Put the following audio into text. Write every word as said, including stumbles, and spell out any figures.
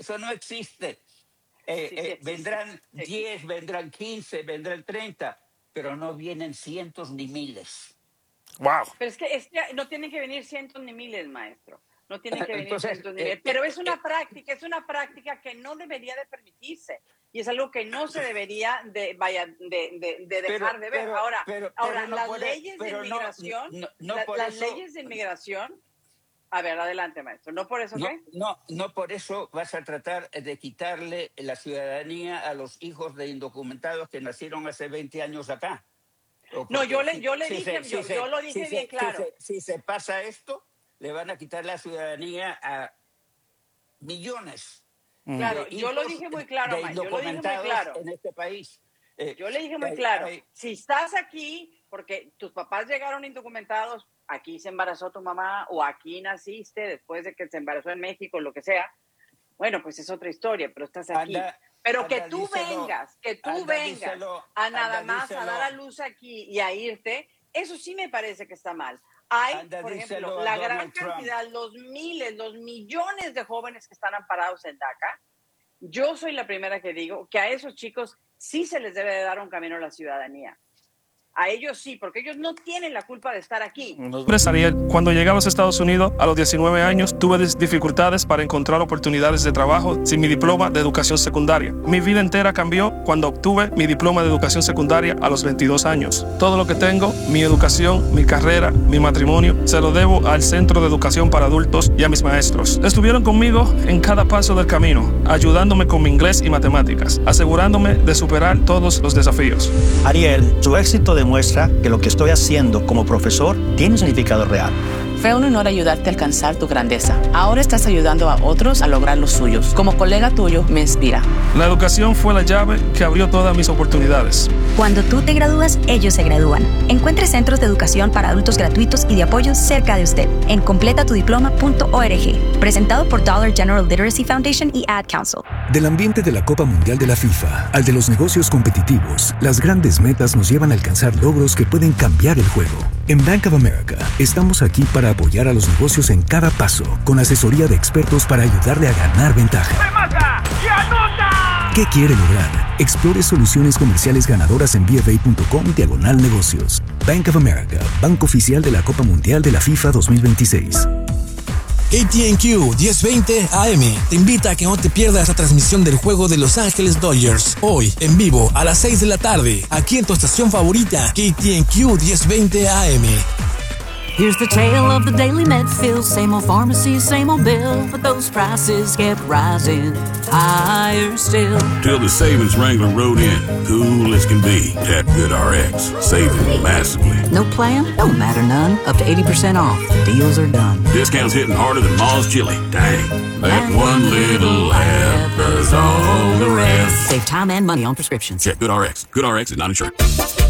eso no existe. Eh, Sí, sí eh, existe, vendrán sí existe. diez, vendrán quince, vendrán treinta, pero no vienen cientos ni miles. Wow. Pero es que, es que no tienen que venir cientos ni miles, maestro. No tienen que venir Entonces, cientos ni eh, miles. Pero eh, es una eh, práctica, es una práctica que no debería de permitirse. Y es algo que no se debería de, vaya, de, de, de dejar pero, de ver. pero, Ahora, pero, ahora pero no las puede, leyes de pero no, inmigración, no, no la- por las eso, leyes de inmigración, a ver, adelante, maestro. ¿No por eso no, qué? no, no por eso vas a tratar de quitarle la ciudadanía a los hijos de indocumentados que nacieron hace veinte años acá. O No, porque yo le, si, yo le si dije, se, yo, si se, yo lo si dije se- bien si claro. se- si se pasa esto, le van a quitar la ciudadanía a millones Claro, de yo lo hijos dije muy claro, de ma, yo lo dije muy indocumentados claro. en este país. Eh, Yo le dije muy hay- claro, hay- si estás aquí porque tus papás llegaron indocumentados, aquí se embarazó tu mamá o aquí naciste después de que se embarazó en México, lo que sea, bueno, pues es otra historia, pero estás aquí. Anda, Pero que anda, tú díselo, vengas, que tú anda, vengas díselo, a nada anda, más a dar díselo. a luz aquí y a irte, eso sí me parece que está mal. Hay, Anda, por ejemplo, díselo a la Donald gran Trump. cantidad, los miles, los millones de jóvenes que están amparados en DACA. Yo soy la primera que digo que a esos chicos sí se les debe de dar un camino a la ciudadanía. A ellos sí, porque ellos no tienen la culpa de estar aquí. Mi nombre es Ariel. Cuando llegué a los Estados Unidos a los diecinueve años, tuve dis- dificultades para encontrar oportunidades de trabajo sin mi diploma de educación secundaria. Mi vida entera cambió cuando obtuve mi diploma de educación secundaria a los veintidós años. Todo lo que tengo, mi educación, mi carrera, mi matrimonio, se lo debo al Centro de Educación para Adultos y a mis maestros. Estuvieron conmigo en cada paso del camino, ayudándome con mi inglés y matemáticas, asegurándome de superar todos los desafíos. Ariel, su éxito demuestra que lo que estoy haciendo como profesor tiene un significado real. Fue un honor ayudarte a alcanzar tu grandeza. Ahora estás ayudando a otros a lograr los suyos. Como colega tuyo, me inspira. La educación fue la llave que abrió todas mis oportunidades. Cuando tú te gradúas, ellos se gradúan. Encuentre centros de educación para adultos gratuitos y de apoyo cerca de usted en completa tu diploma punto org. Presentado por Dollar General Literacy Foundation y Ad Council. Del ambiente de la Copa Mundial de la FIFA al de los negocios competitivos, las grandes metas nos llevan a alcanzar logros que pueden cambiar el juego. En Bank of America, estamos aquí para apoyar a los negocios en cada paso, con asesoría de expertos para ayudarle a ganar ventaja. ¡Remata y anota! ¿Qué quiere lograr? Explore soluciones comerciales ganadoras en b f a punto com diagonal negocios. Bank of America, banco oficial de la Copa Mundial de la FIFA dos mil veintiséis. A T and Q diez veinte A M te invita a que no te pierdas la transmisión del juego de Los Ángeles Dodgers hoy en vivo a las seis de la tarde aquí en tu estación favorita A T and Q diez veinte A M. Here's the tale of the daily Medfield. Same old pharmacy, same old bill, but those prices kept rising higher still. Till the savings wrangler rode in, cool as can be, at GoodRx, saving massively. No plan? Don't matter none. Up to eighty percent off. Deals are done. Discounts hitting harder than Ma's chili. Dang, that one little app does all the rest. Save time and money on prescriptions. Check GoodRx. GoodRx is not insured.